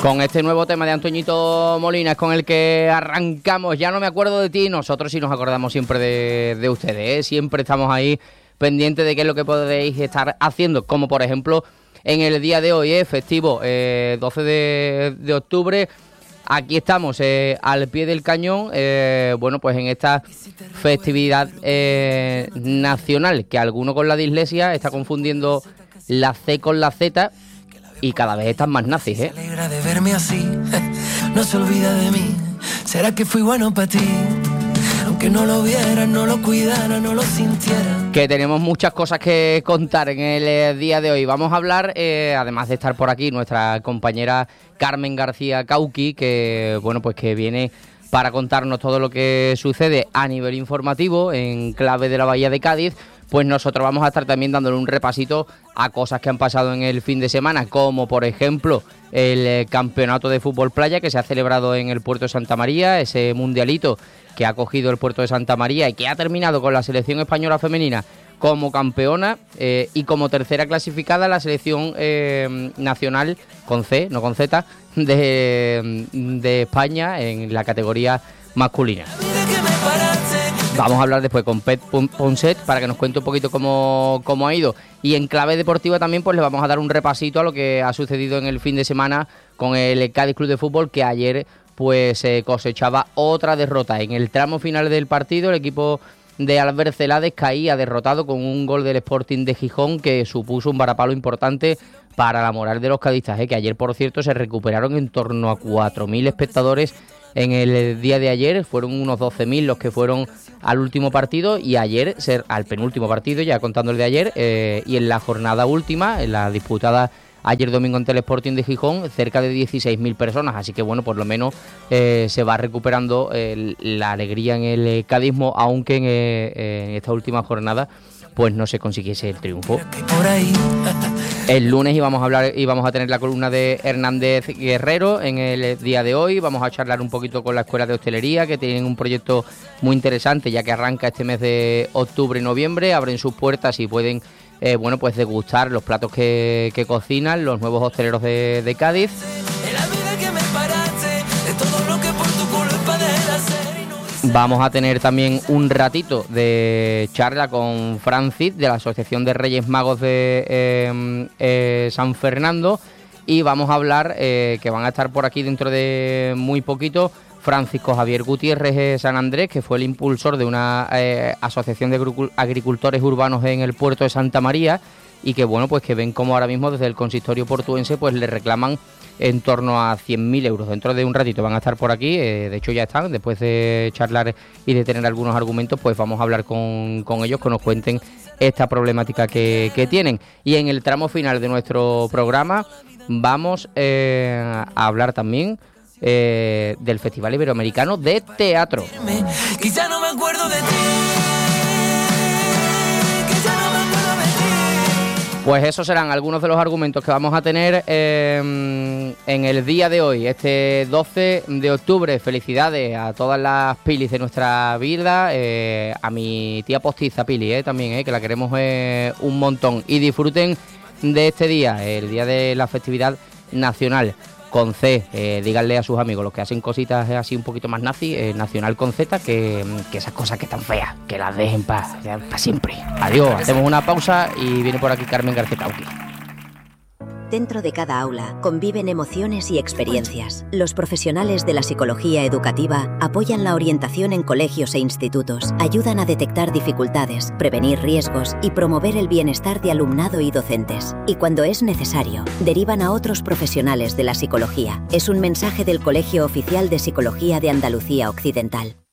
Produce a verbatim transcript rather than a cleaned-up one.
Con este nuevo tema de Antoñito Molina es con el que arrancamos. Ya no me acuerdo de ti, nosotros sí nos acordamos siempre de, de ustedes, ¿eh? Siempre estamos ahí pendientes de qué es lo que podéis estar haciendo, como por ejemplo en el día de hoy, ¿eh? Festivo, eh, doce de octubre. Aquí estamos eh, al pie del cañón, eh, bueno, pues en esta festividad eh, nacional, que alguno con la dislexia está confundiendo la C con la Z y cada vez están más nazis, ¿eh? Se alegra de verme así, no se olvida de mí, será que fui bueno para ti, aunque no lo viera, no lo cuidara, no lo sintiera. Que tenemos muchas cosas que contar en el eh, día de hoy. Vamos a hablar, eh, además de estar por aquí, nuestra compañera Carmen García Cauqui, que bueno, pues que viene para contarnos todo lo que sucede a nivel informativo en clave de la Bahía de Cádiz. Pues nosotros vamos a estar también dándole un repasito a cosas que han pasado en el fin de semana, como por ejemplo el eh, campeonato de fútbol playa que se ha celebrado en el puerto de Santa María, ese mundialito que ha cogido el puerto de Santa María y que ha terminado con la selección española femenina como campeona eh, y como tercera clasificada la selección eh, nacional con C, no con Z, de, de España en la categoría masculina. Vamos a hablar después con Pet Ponset para que nos cuente un poquito cómo, cómo ha ido. Y en clave deportiva también pues le vamos a dar un repasito a lo que ha sucedido en el fin de semana con el Cádiz Club de Fútbol, que ayer pues eh, cosechaba otra derrota. En el tramo final del partido el equipo de Albert Celades caía derrotado con un gol del Sporting de Gijón que supuso un varapalo importante para la moral de los cadistas, ¿eh? Que ayer, por cierto, se recuperaron en torno a cuatro mil espectadores en el día de ayer. Fueron unos doce mil los que fueron al último partido y ayer, al penúltimo partido, ya contando el de ayer, eh, y en la jornada última, en la disputada ayer domingo ante el Sporting de Gijón, cerca de dieciséis mil personas, así que bueno, por lo menos eh, se va recuperando eh, la alegría en el cadismo, aunque en, eh, en esta última jornada pues no se consiguiese el triunfo. El lunes íbamos a hablar, íbamos a tener la columna de Hernández Guerrero en el día de hoy. Vamos a charlar un poquito con la Escuela de Hostelería, que tienen un proyecto muy interesante, ya que arranca este mes de octubre y noviembre. Abren sus puertas y pueden eh, bueno, pues degustar los platos que, que cocinan los nuevos hosteleros de, de Cádiz. Vamos a tener también un ratito de charla con Francis de la Asociación de Reyes Magos de eh, eh, San Fernando, y vamos a hablar, eh, que van a estar por aquí dentro de muy poquito, Francisco Javier Gutiérrez de San Andrés, que fue el impulsor de una eh, asociación de agricultores urbanos en el puerto de Santa María, y que bueno, pues que ven como ahora mismo desde el consistorio portuense pues le reclaman en torno a cien mil euros. Dentro de un ratito van a estar por aquí, eh, de hecho ya están, después de charlar y de tener algunos argumentos, pues vamos a hablar con, con ellos, que nos cuenten esta problemática que, que tienen. Y en el tramo final de nuestro programa vamos eh, a hablar también eh, del Festival Iberoamericano de Teatro. Quizá no me acuerdo de ti. Pues esos serán algunos de los argumentos que vamos a tener eh, en el día de hoy, este doce de octubre. Felicidades a todas las Pilis de nuestra vida, eh, a mi tía postiza Pili eh, también, eh, que la queremos eh, un montón. Y disfruten de este día, el día de la festividad nacional con C. Eh, díganle a sus amigos, los que hacen cositas así un poquito más nazi, eh, nacional con Z, que, que esas cosas que están feas, que las dejen para pa siempre. Adiós, hacemos una pausa y viene por aquí Carmen García Cauqui. Dentro de cada aula conviven emociones y experiencias. Los profesionales de la psicología educativa apoyan la orientación en colegios e institutos, ayudan a detectar dificultades, prevenir riesgos y promover el bienestar de alumnado y docentes. Y cuando es necesario, derivan a otros profesionales de la psicología. Es un mensaje del Colegio Oficial de Psicología de Andalucía Occidental.